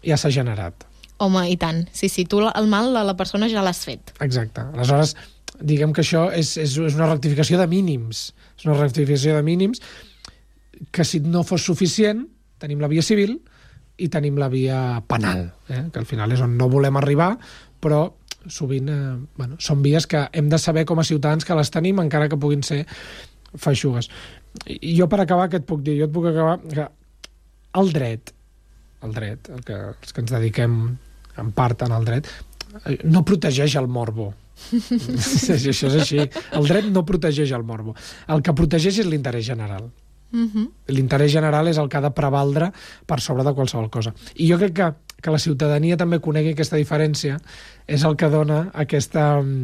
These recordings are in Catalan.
ja s'ha generat. Home, i tant. Sí, tu el mal a la persona ja l'has fet. Exacte. Aleshores, diguem que això és una rectificació de mínims. És una rectificació de mínims que, si no fos suficient, tenim la via civil i tenim la via penal, que al final és on no volem arribar, però sovint són vies que hem de saber com a ciutadans que les tenim, encara que puguin ser feixugues. I jo, per acabar, què et puc dir? Jo et puc acabar que el dret, els que ens dediquem en part en el dret, no protegeix el morbo. Això és així. El dret no protegeix el morbo. El que protegeix és l'interès general. L'interès general és el que ha de prevaldre per sobre de qualsevol cosa. I jo crec que la ciutadania també conegui aquesta diferència, és el que dona aquest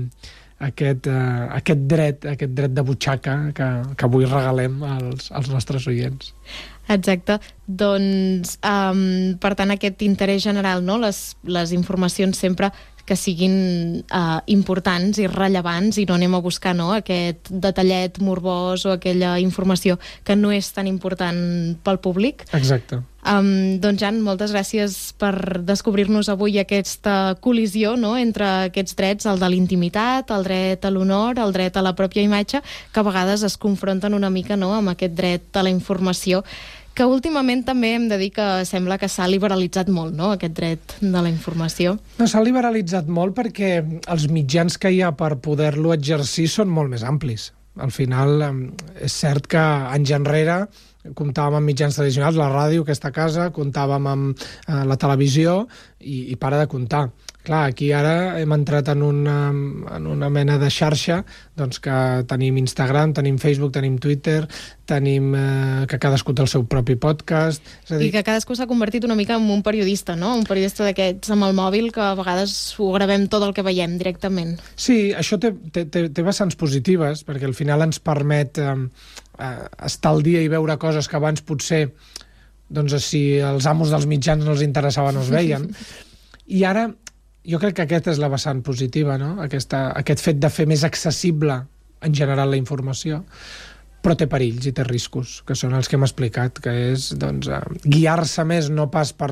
dret de butxaca que avui regalem als nostres oients. Exacte. Doncs, per tant, aquest interès general, no? Les informacions sempre que siguin importants i rellevants, i no anem a buscar aquest detallet morbós o aquella informació que no és tan important pel públic. Exacte. Doncs, Jan, moltes gràcies per descobrir-nos avui aquesta col·lisió entre aquests drets, el de l'intimitat, el dret a l'honor, el dret a la pròpia imatge, que a vegades es confronten una mica amb aquest dret a la informació, que últimament també hem de dir que sembla que s'ha liberalitzat molt, aquest dret de la informació. No, s'ha liberalitzat molt perquè els mitjans que hi ha per poder-lo exercir són molt més amplis. Al final, és cert que anys enrere comptàvem amb mitjans tradicionals, la ràdio, aquesta casa, comptàvem amb la televisió i para de comptar. Clar, aquí ara hem entrat en una mena de xarxa, doncs, que tenim Instagram, tenim Facebook, tenim Twitter, tenim que cadascú té el seu propi podcast. És a dir... I que cadascú s'ha convertit una mica en un periodista, no? Un periodista d'aquests amb el mòbil, que a vegades ho gravem tot el que veiem directament. Sí, això té vessants positives, perquè al final ens permet estar al dia i veure coses que abans potser, doncs, si els amos dels mitjans no els interessava, no es veien. I ara jo crec que aquesta és la vessant positiva, no? Aquest fet de fer més accessible en general la informació, però té perills i té riscos, que són els que hem explicat, que és, doncs, guiar-se més no pas per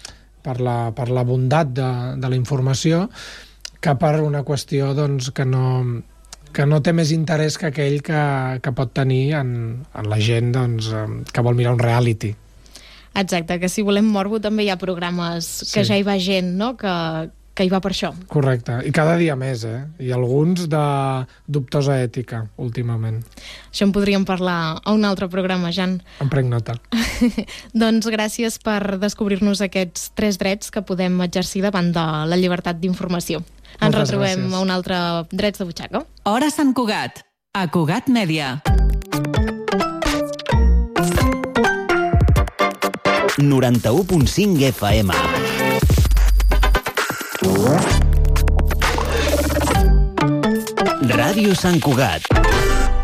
la bondat de la informació, que per una qüestió, doncs, que no té més interès que aquell que pot tenir en la gent, doncs, que vol mirar un reality. Exacte, que si volem morbo també hi ha programes que ja hi va gent, no?, que hi va per això. Correcte, i cada dia més, i alguns de dubtosa ètica, últimament. Això en podríem parlar a un altre programa, Jan. En prenc nota. Doncs gràcies per descobrir-nos aquests 3 drets que podem exercir davant de la llibertat d'informació. Ens retrobem a un altre Drets de Butxaca. Hora Sant Cugat, a Cugat Mèdia. 91.5 FM. Ràdio Sant Cugat.